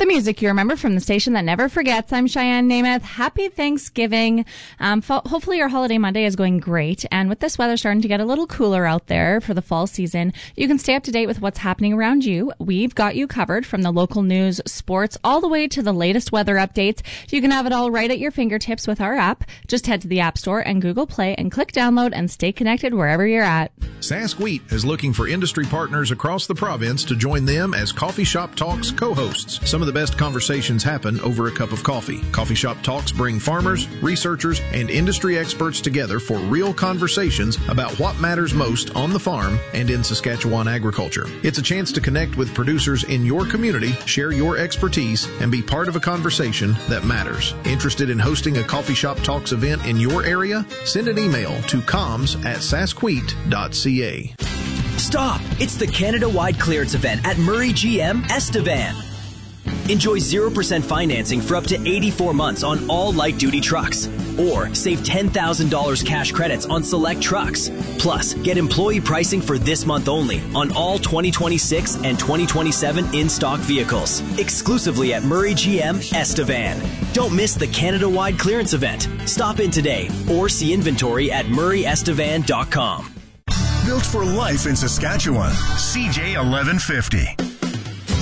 music you remember from the station that never forgets. I'm Cheyenne Namath. Happy Thanksgiving. Hopefully your holiday Monday is going great. And with this weather starting to get a little cooler out there for the fall season, you can stay up to date with what's happening around you. We've got you covered from the local news, sports, all the way to the latest weather updates. You can have it all right at your fingertips with our app. Just head to the App Store and Google Play and click download and stay connected wherever you're at. Sask Wheat is looking for industry partners across the province to join them as Coffee Shop Talks co-hosts. Some of the best conversations happen over a cup of coffee. Coffee Shop Talks bring farmers, researchers, and industry experts together for real conversations about what matters most on the farm and in Saskatchewan agriculture. It's a chance to connect with producers in your community, share your expertise, and be part of a conversation that matters. Interested in hosting a Coffee Shop Talks event in your area? Send an email to comms@saskwheat.ca. Stop! It's the Canada-wide clearance event at Murray GM Estevan. Enjoy 0% financing for up to 84 months on all light-duty trucks. Or save $10,000 cash credits on select trucks. Plus, get employee pricing for this month only on all 2026 and 2027 in-stock vehicles. Exclusively at Murray GM Estevan. Don't miss the Canada-wide clearance event. Stop in today or see inventory at murrayestevan.com. Built for life in Saskatchewan. CJ 1150.